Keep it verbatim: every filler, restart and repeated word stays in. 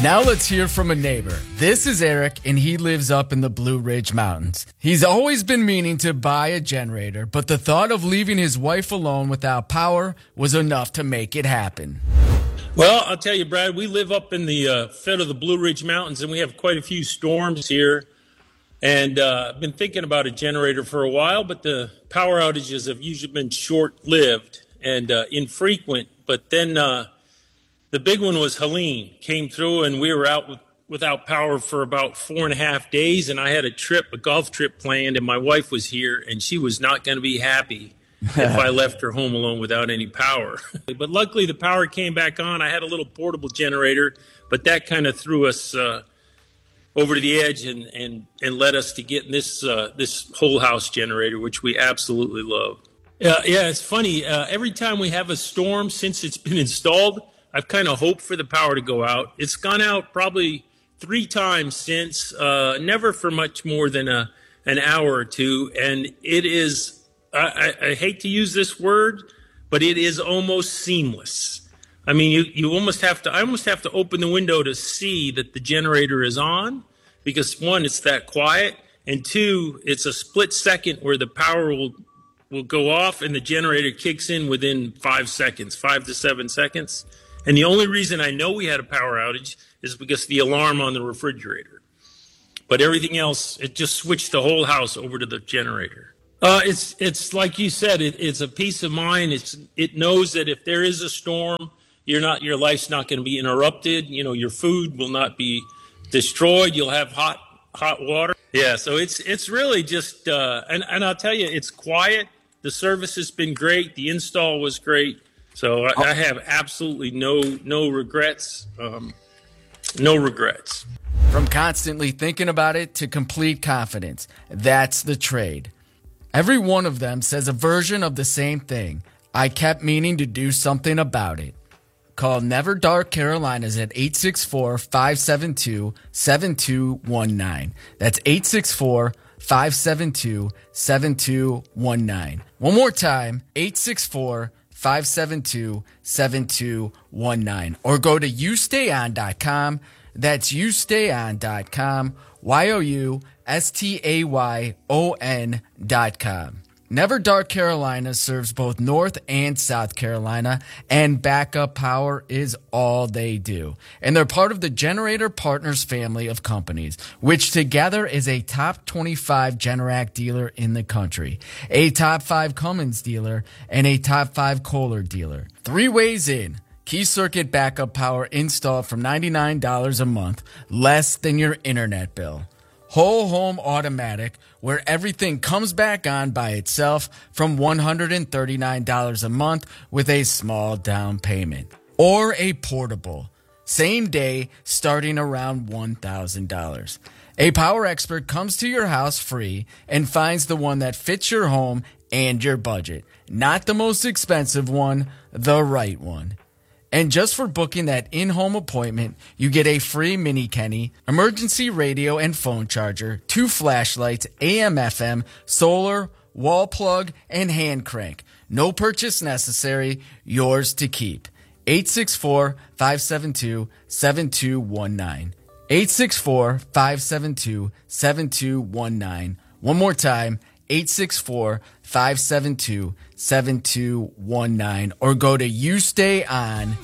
Now let's hear from a neighbor. This is Eric, and he lives up in the Blue Ridge Mountains. He's always been meaning to buy a generator, but the thought of leaving his wife alone without power was enough to make it happen. Well, I'll tell you, Brad, we live up in the uh, foot of the Blue Ridge Mountains, and we have quite a few storms here. And uh, I've been thinking about a generator for a while, but the power outages have usually been short-lived and uh, infrequent. But then uh, the big one was Helene, came through, and we were out with, without power for about four and a half days. And I had a trip, a golf trip planned, and my wife was here, and she was not going to be happy if I left her home alone without any power. But luckily, the power came back on. I had a little portable generator, but that kind of threw us uh, over to the edge and, and, and led us to getting this uh, this whole house generator, which we absolutely love. Uh, yeah, it's funny. Uh, every time we have a storm since it's been installed, I've kind of hoped for the power to go out. It's gone out probably three times since, uh, never for much more than a an hour or two. And it is, I, I, I hate to use this word, but it is almost seamless. I mean, you, you almost have to, I almost have to open the window to see that the generator is on because one, it's that quiet, and two, it's a split second where the power will, will go off and the generator kicks in within five seconds, five to seven seconds. And the only reason I know we had a power outage is because the alarm on the refrigerator. But everything else, it just switched the whole house over to the generator. Uh, it's it's like you said, it, it's a peace of mind. It's it knows that if there is a storm, you're not your life's not going to be interrupted. You know, your food will not be destroyed. You'll have hot hot water. Yeah, so it's it's really just uh, and and I'll tell you, it's quiet. The service has been great. The install was great. So I, I have absolutely no no regrets. Um, no regrets. From constantly thinking about it to complete confidence, that's the trade. Every one of them says a version of the same thing. I kept meaning to do something about it. Call Never Dark Carolinas at eight six four, five seven two, seven two one nine. That's eight six four, five seven two, seven two one nine. One more time, eight six four, five seven two, seven two one nine. Or go to you stay on dot com. That's you stay on dot com. Y O U S T A Y O N dot com. Never Dark Carolina serves both North and South Carolina, and backup power is all they do. And they're part of the Generator Partners family of companies, which together is a top twenty-five Generac dealer in the country, a top five Cummins dealer, and a top five Kohler dealer. Three ways in. Key circuit backup power installed from ninety-nine dollars a month, less than your internet bill. Whole home automatic, where everything comes back on by itself from one hundred thirty-nine dollars a month with a small down payment. Or a portable, same day starting around one thousand dollars. A power expert comes to your house free and finds the one that fits your home and your budget. Not the most expensive one, the right one. And just for booking that in-home appointment, you get a free mini Kenny, emergency radio and phone charger, two flashlights, A M F M, solar, wall plug, and hand crank. No purchase necessary, yours to keep. eight six four, five seven two, seven two one nine. eight six four, five seven two, seven two one nine. One more time, eight six four, five seven two, seven two one nine. Or go to you stay on